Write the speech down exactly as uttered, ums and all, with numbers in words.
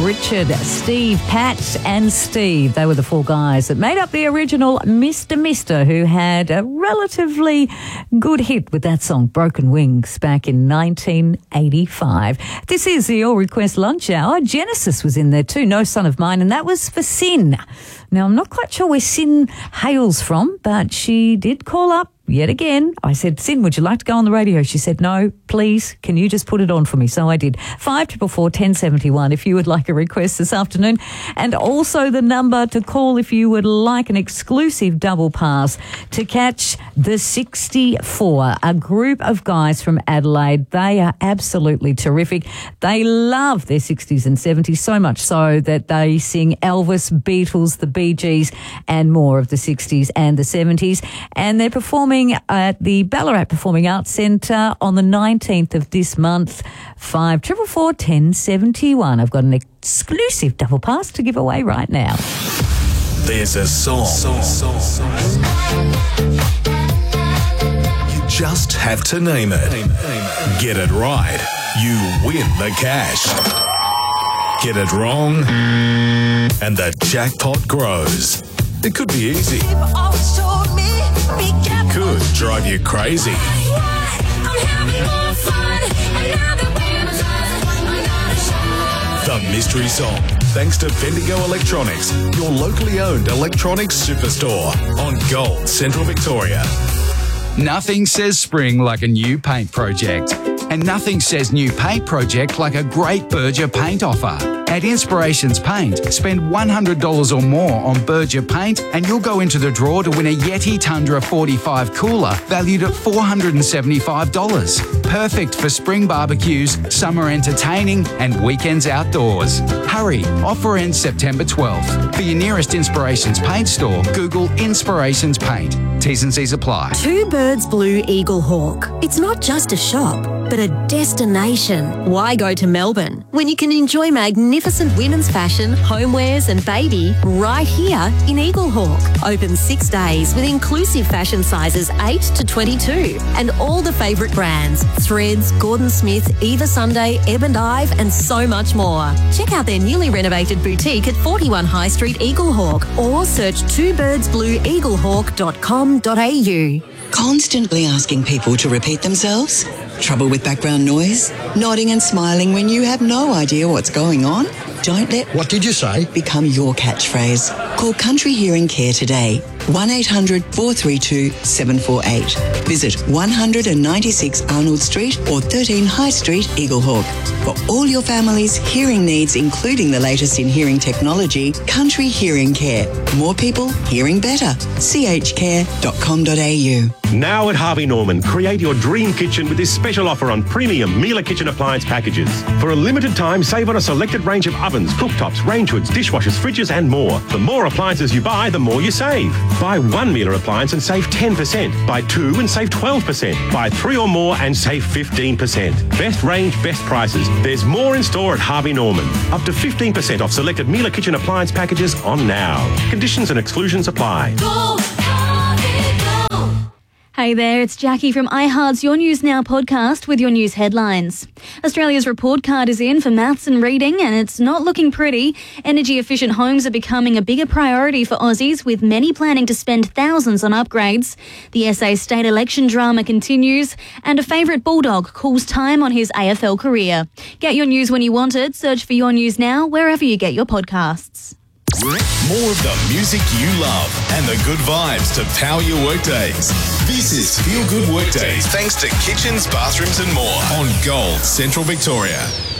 Richard, Steve, Pat and Steve. They were the four guys that made up the original Mister Mister, who had a relatively good hit with that song, Broken Wings, back in nineteen eighty-five. This is the All Request Lunch Hour. Genesis was in there too, No Son of Mine, and that was for Sin. Now, I'm not quite sure where Sin hails from, but she did call up yet again. I said, Sin, would you like to go on the radio? She said, no, please, can you just put it on for me? So I did. five four four, one oh seven one if you would like a request this afternoon. And also the number to call if you would like an exclusive double pass to catch the sixty-four, a group of guys from Adelaide. They are absolutely terrific. They love their sixties and seventies, so much so that they sing Elvis, Beatles, the Bee Gees and more of the sixties and the seventies. And they're performing at the Ballarat Performing Arts Centre on the nineteenth of this month. five four four, one oh seven one. I've got an exclusive double pass to give away right now. There's a song. song, song, song. You just have to name it. Get it right, you win the cash. Get it wrong, and the jackpot grows. It could be easy. It could drive you crazy. The mystery song, thanks to Bendigo Electronics, your locally owned electronics superstore on Gold, Central Victoria. Nothing says spring like a new paint project. And nothing says new paint project like a great Berger paint offer. At Inspirations Paint, spend one hundred dollars or more on Berger paint and you'll go into the draw to win a Yeti Tundra forty-five cooler valued at four hundred seventy-five dollars. Perfect for spring barbecues, summer entertaining and weekends outdoors. Hurry, offer ends September twelfth. For your nearest Inspirations Paint store, Google Inspirations Paint. T's and C's apply. Two Birds Blue Eagle Hawk. It's not just a shop, but a destination. Why go to Melbourne when you can enjoy magnificent women's fashion, homewares and baby right here in Eagle Hawk? Open six days with inclusive fashion sizes eight to twenty-two and all the favourite brands, Threads, Gordon Smith, Eva Sunday, Ebb and Ive and so much more. Check out their newly renovated boutique at forty-one High Street, Eagle Hawk, or search two birds blue eagle hawk dot com dot a u. Constantly asking people to repeat themselves? Trouble with background noise? Nodding and smiling when you have no idea what's going on? Don't let What did you say? become your catchphrase. Call Country Hearing Care today. one eight hundred, four three two, seven four eight. Visit one ninety-six Arnold Street or thirteen High Street, Eagle Hawk. For all your family's hearing needs, including the latest in hearing technology, Country Hearing Care. More people hearing better. c h care dot com dot a u. Now at Harvey Norman, create your dream kitchen with this special offer on premium Miele kitchen appliance packages. For a limited time, save on a selected range of ovens, cooktops, range hoods, dishwashers, fridges and more. The more appliances you buy, the more you save. Buy one Miele appliance and save ten percent. Buy two and save twelve percent. Buy three or more and save fifteen percent. Best range, best prices. There's more in store at Harvey Norman. Up to fifteen percent off selected Miele kitchen appliance packages on now. Conditions and exclusions apply. Go, Harvey, go. Hey there, it's Jackie from iHeart's Your News Now podcast with your news headlines. Australia's report card is in for maths and reading and it's not looking pretty. Energy efficient homes are becoming a bigger priority for Aussies, with many planning to spend thousands on upgrades. The S A state election drama continues and a favourite bulldog calls time on his A F L career. Get your news when you want it. Search for Your News Now wherever you get your podcasts. More of the music you love and the good vibes to power your workdays. This is Feel Good Workdays, thanks to Kitchens, Bathrooms and More on Gold, Central Victoria.